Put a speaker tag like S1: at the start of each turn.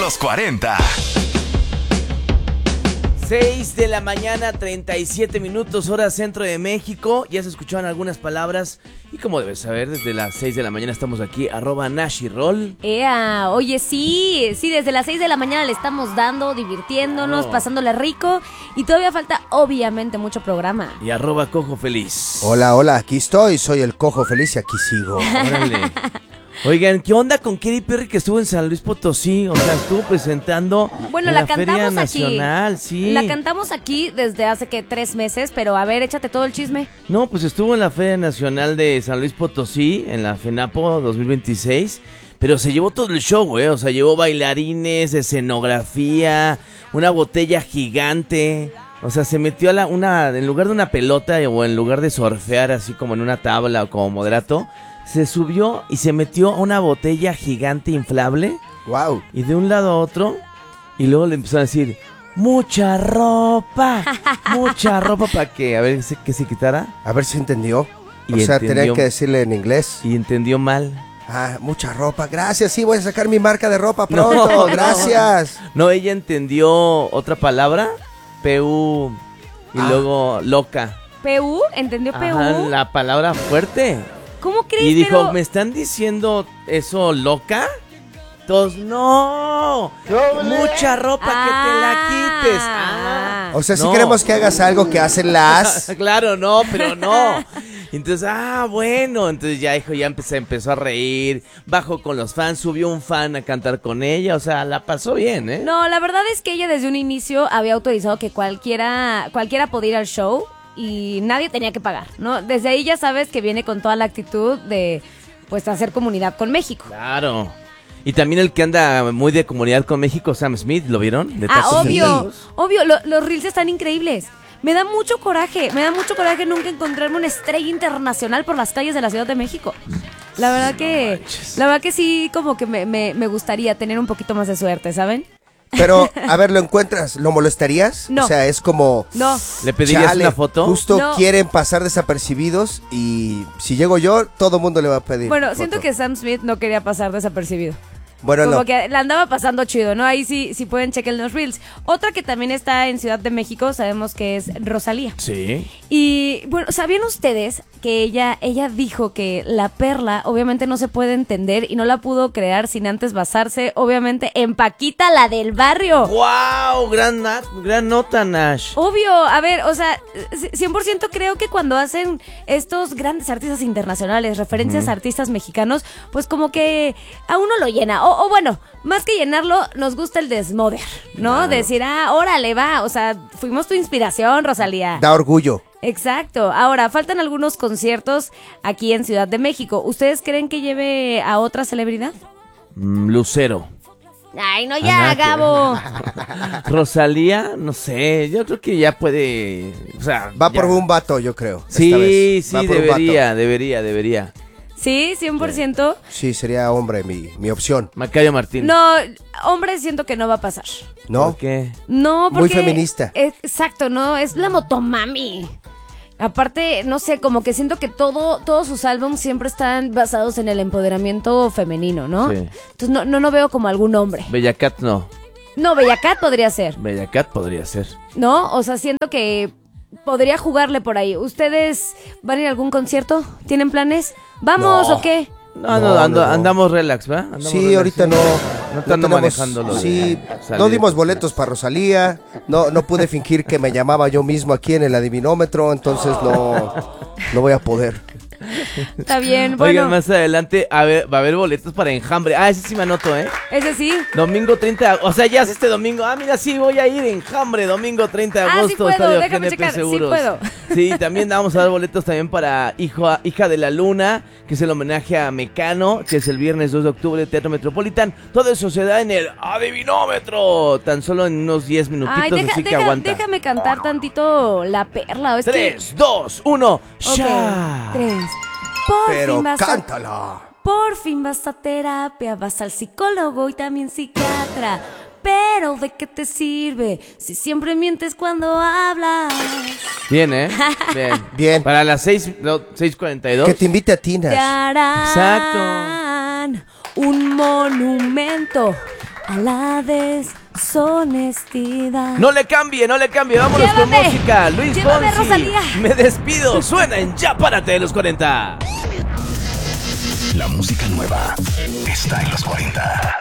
S1: los 40.
S2: 6 de la mañana, 37 minutos, hora centro de México. Ya se escucharon algunas palabras. Y como debes saber, desde las 6 de la mañana estamos aquí, @Nashirol.
S3: ¡Ea! Oye, sí, desde las 6 de la mañana le estamos dando, divirtiéndonos, pasándola rico. Y todavía falta, obviamente, mucho programa.
S2: Y @Cojo Feliz.
S4: Hola, aquí estoy, soy el Cojo Feliz y aquí sigo.
S2: Órale. Oigan, ¿qué onda con Katy Perry que estuvo en San Luis Potosí? O sea, estuvo presentando
S3: bueno,
S2: en
S3: la
S2: la Feria
S3: cantamos aquí.
S2: Nacional, sí.
S3: La cantamos aquí desde hace, 3 meses, pero a ver, échate todo el chisme.
S2: No, pues estuvo en la Feria Nacional de San Luis Potosí, en la FENAPO 2026, pero se llevó todo el show, güey. O sea, llevó bailarines, escenografía, una botella gigante. O sea, se metió a en lugar de una pelota o en lugar de surfear así como en una tabla o como moderato, se subió y se metió a una botella gigante inflable.
S4: Wow.
S2: Y de un lado a otro, y luego le empezó a decir, mucha ropa para que, a ver, que se quitara.
S4: A ver si entendió.
S2: Y
S4: o sea,
S2: entendió.
S4: tenía que decirle en inglés.
S2: Y entendió mal.
S4: Ah, mucha ropa, gracias, sí, voy a sacar mi marca de ropa pronto,
S2: No,
S4: gracias.
S2: No, ella entendió otra palabra, PU, y luego loca.
S3: ¿PU? ¿Entendió PU?
S2: Ajá, la palabra fuerte.
S3: ¿Cómo crees?
S2: Y dijo,
S3: Pero...
S2: ¿me están diciendo eso loca? Todos, no, mucha ropa que te la quites.
S4: O sea, si
S2: no.
S4: queremos que hagas algo que hacen las...
S2: Claro, no, pero no. Entonces, bueno, entonces ya dijo, ya empezó a reír, bajó con los fans, subió un fan a cantar con ella, o sea, la pasó bien, ¿eh?
S3: No, la verdad es que ella desde un inicio había autorizado que cualquiera podía ir al show y nadie tenía que pagar, ¿no? Desde ahí ya sabes que viene con toda la actitud de, pues, hacer comunidad con México.
S2: Claro. Y también el que anda muy de comunidad con México, Sam Smith, ¿lo vieron? De Tacos
S3: Obvio,
S2: Sentidos.
S3: los reels están increíbles. Me da mucho coraje nunca encontrarme una estrella internacional por las calles de la Ciudad de México. La verdad que sí, como que me gustaría tener un poquito más de suerte, ¿saben?
S4: Pero, a ver, ¿lo encuentras? ¿Lo molestarías?
S3: No.
S4: O sea, es como...
S3: No.
S2: ¿Le pedirías
S4: chale,
S2: una foto?
S4: Justo
S3: No.
S4: quieren pasar desapercibidos y si llego yo, todo mundo le va a pedir
S3: Bueno,
S4: foto.
S3: siento que Sam Smith no quería pasar desapercibido.
S4: Bueno,
S3: Como
S4: no.
S3: que la andaba pasando chido, ¿no? Ahí sí pueden checar los reels. Otra que también está en Ciudad de México, sabemos que es Rosalía.
S2: Sí.
S3: Y bueno, ¿sabían ustedes que ella dijo que la perla obviamente no se puede entender y no la pudo crear sin antes basarse, obviamente, en Paquita, la del barrio?
S2: ¡Wow! Gran nota, Nash.
S3: Obvio, a ver, o sea, 100% creo que cuando hacen estos grandes artistas internacionales, referencias a artistas mexicanos, pues como que a uno lo llena. O bueno, más que llenarlo, nos gusta el desmoder, ¿no?
S2: Claro.
S3: Decir, órale, va, o sea, fuimos tu inspiración, Rosalía.
S4: Da orgullo.
S3: Exacto. Ahora, faltan algunos conciertos aquí en Ciudad de México. ¿Ustedes creen que lleve a otra celebridad?
S2: Lucero.
S3: Ay, no, ya, Gabo.
S2: Rosalía, no sé, yo creo que ya puede, o sea...
S4: Va
S2: ya.
S4: por un vato, yo creo.
S2: Sí,
S4: esta vez.
S2: sí,
S4: Va por un vato.
S2: debería.
S3: Sí, 100%.
S4: Sí, sería hombre mi opción.
S2: Macario Martín.
S3: No, hombre, siento que no va a pasar.
S4: ¿No?
S2: ¿Por qué?
S3: No, porque...
S4: Muy feminista.
S3: Exacto, no, es la motomami. Aparte, no sé, como que siento que todos sus álbumes siempre están basados en el empoderamiento femenino, ¿no?
S2: Sí.
S3: Entonces no veo como algún hombre.
S2: Bella Cat no.
S3: No, Bella Cat podría ser,
S2: Bella Cat podría ser.
S3: ¿no? O sea, siento que podría jugarle por ahí. ¿Ustedes van a ir a algún concierto? ¿Tienen planes? ¿Vamos
S4: No.
S3: o qué?
S2: No,
S4: No.
S2: andamos relax, ¿va? Andamos
S4: Sí,
S2: relax,
S4: ahorita
S2: sí.
S4: no.
S2: No te ando
S4: tenemos-
S2: manejando lo de
S4: Sí,
S2: salir.
S4: no dimos boletos para Rosalía. No pude fingir que me llamaba yo mismo aquí en el adivinómetro, entonces no voy a poder.
S3: Está bien,
S2: Oigan,
S3: bueno,
S2: más adelante va a haber boletos para Enjambre. Ese sí me anoto, ¿eh?
S3: ese sí.
S2: Domingo 30, o sea, ya es este domingo. Mira, sí, voy a ir Enjambre, domingo 30 de
S3: Ah, sí
S2: agosto.
S3: puedo,
S2: Estadio
S3: déjame
S2: GNP
S3: checar, sí
S2: Seguros.
S3: puedo.
S2: Sí, también vamos a dar boletos también para Hija de la Luna, que es el homenaje a Mecano, que es el viernes 2 de octubre, Teatro Metropolitan. Todo eso se da en el Adivinómetro, tan solo en unos 10 minutitos,
S3: Ay,
S2: así que aguanta.
S3: déjame cantar tantito La Perla. Es que...
S2: 3, 2, 1,
S3: Ok,
S2: ¡ya!
S3: 3. Por
S4: Pero
S3: fin vas
S4: cántala.
S3: Por fin vas a terapia, vas al psicólogo y también psiquiatra. Pero ¿de qué te sirve si siempre mientes cuando hablas?
S2: Bien, ¿eh? Bien.
S4: Bien.
S2: Para las 6:42.
S4: Que te invite a Tina.
S3: Te harán un monumento a la deshonestidad.
S2: No le cambie, vámonos con
S3: Llévame,
S2: música. Luis
S3: llévame,
S2: Fonsi.
S3: Rosalía.
S2: Me despido, suena en Ya Párate de los 40.
S1: La música nueva está en los 40.